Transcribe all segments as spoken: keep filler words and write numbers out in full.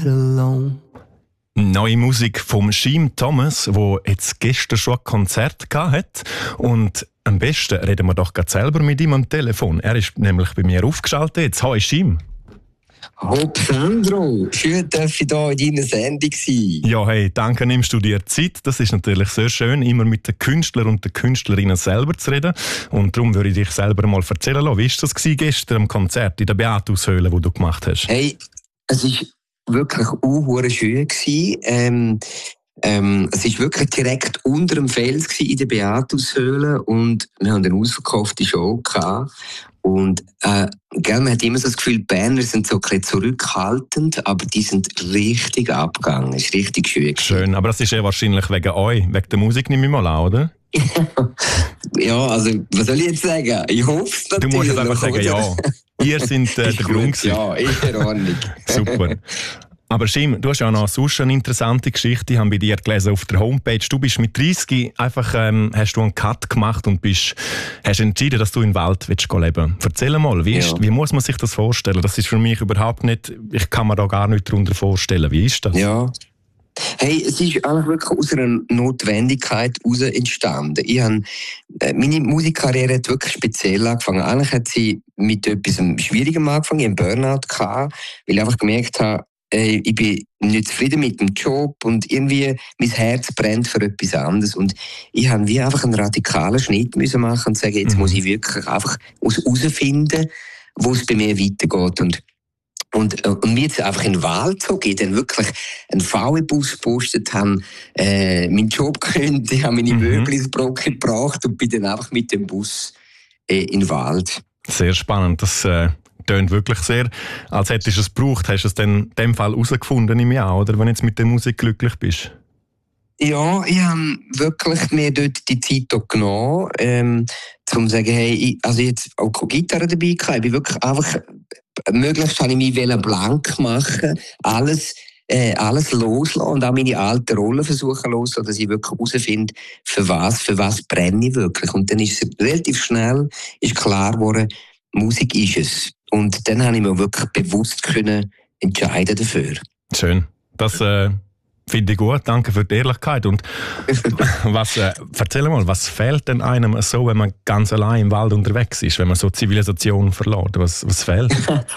alone. Neue Musik vom Schiim Thomas, der jetzt gestern schon ein Konzert hatte. Und am besten reden wir doch gerade selber mit ihm am Telefon. Er ist nämlich bei mir aufgeschaltet. Jetzt, hi Schiim. Hopp Sandro, schön, dass ich hier in deiner Sendung sein. Ja, hey, danke, nimmst du dir Zeit. Das ist natürlich sehr schön, immer mit den Künstlern und den Künstlerinnen selber zu reden. Und darum würde ich dich selber mal erzählen lassen. Wie war das gestern am Konzert in der Beatus-Höhle, das du gemacht hast? Hey, es war wirklich auch schön. Ähm, ähm, es war wirklich direkt unter dem Fels in der Beatus-Höhle und wir haben eine ausverkaufte Show gehabt. Und äh, gell, man hat immer so das Gefühl, die Berner sind so ein bisschen zurückhaltend, aber die sind richtig abgegangen. Es ist richtig schön. Schön, aber das ist ja wahrscheinlich wegen euch, wegen der Musik nehme ich mal an, oder? Ja, also, was soll ich jetzt sagen? Ich hoffe es natürlich. Du musst jetzt einfach sagen, ja. Ihr seid äh, der Grund. Ja, ist in Ordnung. Super. Aber Schiim, du hast ja noch sonst eine interessante Geschichte, ich habe bei dir gelesen auf der Homepage. Du bist mit dreißig einfach, ähm, hast du einen Cut gemacht und bist, hast entschieden, dass du im Wald willst leben. Erzähl mal, wie, ist, Ja. wie muss man sich das vorstellen? Das ist für mich überhaupt nicht, ich kann mir da gar nicht darunter vorstellen. Wie ist das? Ja. Hey, es ist eigentlich wirklich aus einer Notwendigkeit heraus entstanden. Ich habe, äh, meine Musikkarriere hat wirklich speziell angefangen. Eigentlich hat sie mit etwas Schwierigem angefangen. Ich hatte einen Burnout gehabt, weil ich einfach gemerkt habe, äh, ich bin nicht zufrieden mit dem Job und irgendwie mein Herz brennt für etwas anderes. Und ich habe wie einfach einen radikalen Schnitt müssen machen und sagen, jetzt Mhm. muss ich wirklich einfach herausfinden, wo es bei mir weitergeht. Und Und, und mir jetzt einfach in den Wald zu gehen, dann wirklich einen V W-Bus gepostet, haben äh, meinen Job gekündigt, ich habe meine Mhm. Möbel ins Brocken gebracht und bin dann einfach mit dem Bus äh, in den Wald. Sehr spannend. Das äh, tönt wirklich sehr, als hättest du es gebraucht. Hast du es dann in dem Fall herausgefunden im Jahr, oder wenn du jetzt mit der Musik glücklich bist? Ja, ich habe wirklich mir dort die Zeit auch genommen, ähm, um zu sagen, hey, ich, also jetzt auch keine Gitarre dabei gehabt. Ich bin wirklich einfach, möglichst habe ich mich blank machen, alles, äh, alles loslassen und auch meine alten Rollen versuchen loslassen, dass ich wirklich herausfinde, für was, für was brenne ich wirklich. Und dann ist es relativ schnell ist klar geworden, Musik ist es. Und dann habe ich mir wirklich bewusst können entscheiden dafür. Schön. Das äh, finde ich gut. Danke für die Ehrlichkeit. Und was, äh, erzähl mal, was fehlt denn einem so, wenn man ganz allein im Wald unterwegs ist, wenn man so Zivilisation verlässt? Was, was fehlt?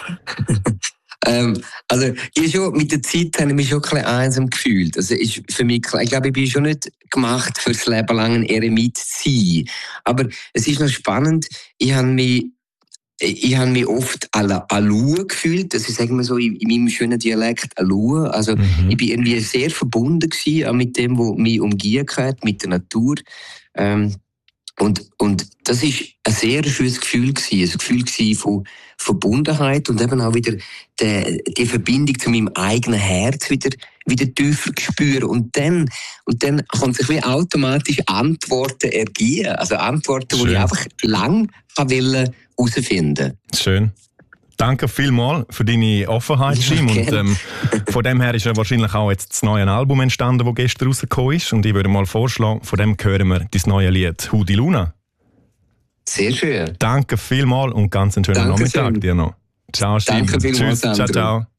ähm, also ich schon, mit der Zeit habe ich mich schon ein bisschen einsam gefühlt. Also ist für mich klar, ich glaube, ich bin schon nicht gemacht, für das Leben lang ein Eremit zu sein. Aber es ist noch spannend, ich habe mich Ich habe mich oft Alua gefühlt, das ist, sagen wir so, in meinem schönen Dialekt Alua. Also, Mhm. ich bin irgendwie sehr verbunden gewesen, auch mit dem, was mich umgeben hat, mit der Natur. Ähm, und, und das ist ein sehr schönes Gefühl gewesen, ein Gefühl gewesen von Verbundenheit und eben auch wieder die, die Verbindung zu meinem eigenen Herz wieder, wieder tiefer spüren. Und dann, und dann kann sich wie automatisch Antworten ergeben. Also Antworten, die Schön. ich einfach lang wollte herausfinden. Schön. Danke vielmals für deine Offenheit, Ja, Schiim. Und gerne. ähm, von dem her ist ja wahrscheinlich auch jetzt das neue Album entstanden, das gestern rausgekommen ist. Und ich würde mal vorschlagen, von dem hören wir das neue Lied «Hudi Luna». Sehr schön. Danke vielmals und ganz einen schönen Danke Nachmittag schön. dir noch. Ciao, Schiim. Danke vielmals, Tschüss. Ciao, Sandro. ciao.